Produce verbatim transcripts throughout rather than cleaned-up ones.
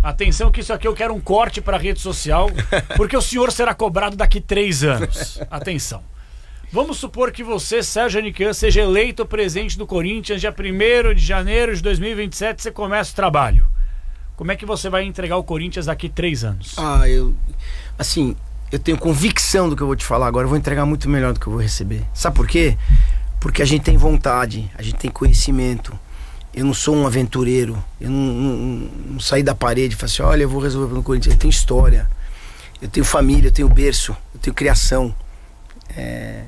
Atenção que isso aqui eu quero um corte para a rede social, porque o senhor será cobrado daqui três anos. Atenção. Vamos supor que você, Sérgio Aniquan, seja eleito presidente do Corinthians dia primeiro de janeiro de dois mil e vinte e sete, você começa o trabalho. Como é que você vai entregar o Corinthians daqui três anos? Ah, eu... Assim, eu tenho convicção do que eu vou te falar agora. Eu vou entregar muito melhor do que eu vou receber. Sabe por quê? Porque a gente tem vontade, a gente tem conhecimento. Eu não sou um aventureiro. Eu não, não, não saí da parede e falei assim, olha, eu vou resolver no Corinthians. Eu tenho história, eu tenho família, eu tenho berço, eu tenho criação. É...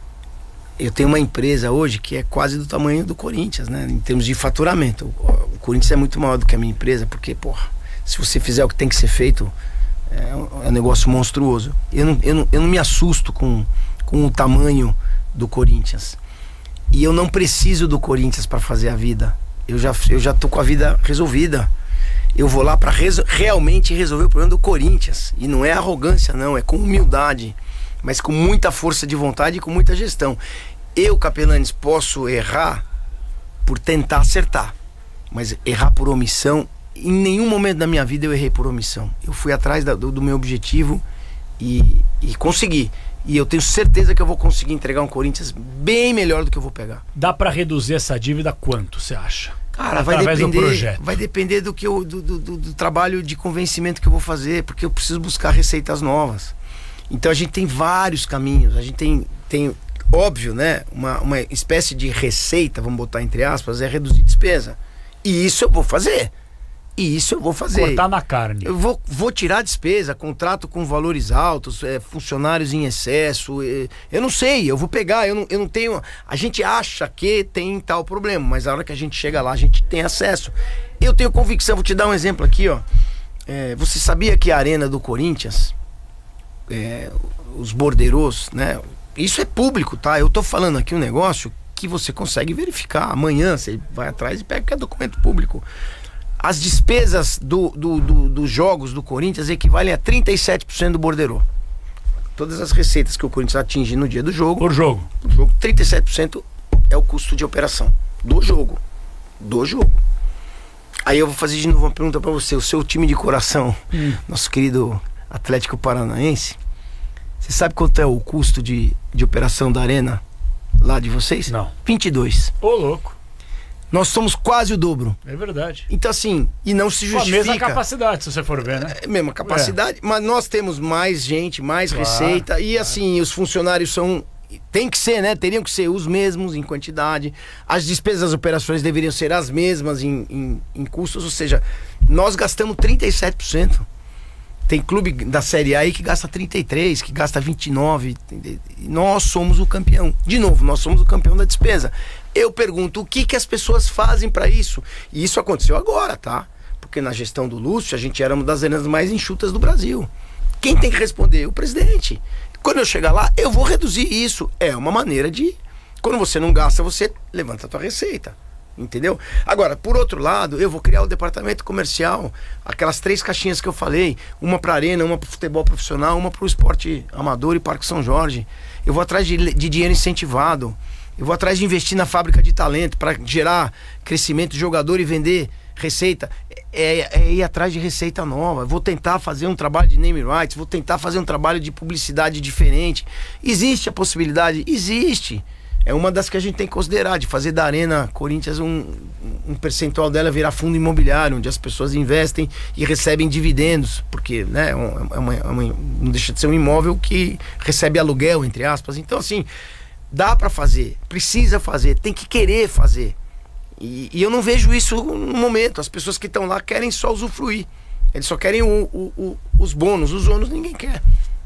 Eu tenho uma empresa hoje que é quase do tamanho do Corinthians, né? Em termos de faturamento. O Corinthians é muito maior do que a minha empresa, porque, porra, se você fizer o que tem que ser feito, é um, é um negócio monstruoso. Eu não, eu não, eu não me assusto com, com o tamanho do Corinthians. E eu não preciso do Corinthians para fazer a vida. Eu já, eu já tô com a vida resolvida. Eu vou lá para resol- realmente resolver o problema do Corinthians. E não é arrogância, não, é com humildade, mas com muita força de vontade e com muita gestão. Eu, Capelanes, posso errar por tentar acertar, mas errar por omissão, em nenhum momento da minha vida eu errei por omissão. Eu fui atrás da, do, do meu objetivo e, e consegui. E eu tenho certeza que eu vou conseguir entregar um Corinthians bem melhor do que eu vou pegar. Dá para reduzir essa dívida quanto, você acha? Cara, vai Através do depender, projeto. vai depender do, que eu, do, do, do, do trabalho de convencimento que eu vou fazer, porque eu preciso buscar receitas novas. Então a gente tem vários caminhos, a gente tem, tem óbvio, né, uma, uma espécie de receita, vamos botar entre aspas, é reduzir despesa. E isso eu vou fazer. E isso eu vou fazer. Cortar na carne. Eu vou, vou tirar despesa, contrato com valores altos, é, funcionários em excesso. É, eu não sei, eu vou pegar, eu não, eu não tenho. A gente acha que tem tal problema, mas a hora que a gente chega lá, a gente tem acesso. Eu tenho convicção, vou te dar um exemplo aqui, ó. É, você sabia que a arena do Corinthians, é, os borderôs, né? Isso é público, tá? Eu tô falando aqui um negócio que você consegue verificar. Amanhã você vai atrás e pega que é documento público. As despesas do, do, do, dos jogos do Corinthians equivalem a trinta e sete por cento do borderô. Todas as receitas que o Corinthians atinge no dia do jogo. Por jogo. Por jogo, trinta e sete por cento é o custo de operação do jogo. Do jogo. Aí eu vou fazer de novo uma pergunta pra você. O seu time de coração, hum. nosso querido Atlético Paranaense, você sabe quanto é o custo de, de operação da arena lá de vocês? Não. vinte e dois. Ô, louco. Nós somos quase o dobro. É verdade. Então assim, e não se justifica. Com a mesma capacidade, se você for ver, né? É a mesma capacidade, é. Mas nós temos mais gente, mais claro, receita. E claro. Assim, os funcionários são... Tem que ser, né? Teriam que ser os mesmos em quantidade. As despesas das operações deveriam ser as mesmas em, em, em custos. Ou seja, nós gastamos trinta e sete por cento. Tem clube da Série A aí que gasta trinta e três por cento, que gasta vinte e nove por cento. Nós somos o campeão. De novo, nós somos o campeão da despesa. Eu pergunto, o que, que as pessoas fazem para isso? E isso aconteceu agora, tá? Porque na gestão do Lúcio, a gente era uma das arenas mais enxutas do Brasil. Quem tem que responder? O presidente. Quando eu chegar lá, eu vou reduzir isso. É uma maneira de... Quando você não gasta, você levanta a tua receita. Entendeu? Agora, por outro lado, eu vou criar o departamento comercial. Aquelas três caixinhas que eu falei. Uma para arena, uma para futebol profissional, uma para o esporte amador e Parque São Jorge. Eu vou atrás de, de dinheiro incentivado. Eu vou atrás de investir na fábrica de talento para gerar crescimento de jogador e vender receita. É, é ir atrás de receita nova. Vou tentar fazer um trabalho de name rights. Vou tentar fazer um trabalho de publicidade diferente. Existe a possibilidade? Existe. É uma das que a gente tem que considerar, de fazer da Arena Corinthians um, um percentual dela virar fundo imobiliário, onde as pessoas investem e recebem dividendos, porque, né, é uma, é uma, não deixa de ser um imóvel que recebe aluguel, entre aspas. Então, assim, dá para fazer, precisa fazer, tem que querer fazer. E, e eu não vejo isso no momento. As pessoas que estão lá querem só usufruir. Eles só querem o, o, o, os bônus. Os ônus ninguém quer.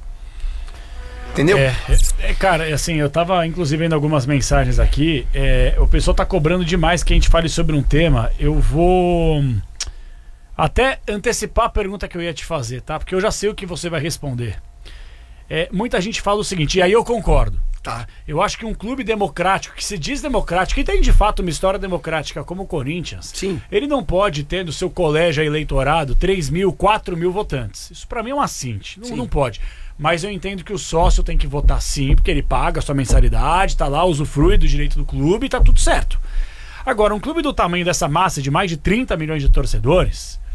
Entendeu? É, é, cara, assim, eu tava inclusive vendo algumas mensagens aqui. É, o pessoal tá cobrando demais que a gente fale sobre um tema. Eu vou até antecipar a pergunta que eu ia te fazer, tá? Porque eu já sei o que você vai responder. É, muita gente fala o seguinte, e aí eu concordo. Tá. Eu acho que um clube democrático, que se diz democrático, e tem de fato uma história democrática como o Corinthians, sim, ele não pode ter no seu colégio eleitorado três mil, quatro mil votantes. Isso pra mim é um assinte. Não, não pode. Mas eu entendo que o sócio tem que votar sim, porque ele paga a sua mensalidade, tá lá, usufrui do direito do clube e tá tudo certo. Agora, um clube do tamanho dessa massa de mais de trinta milhões de torcedores,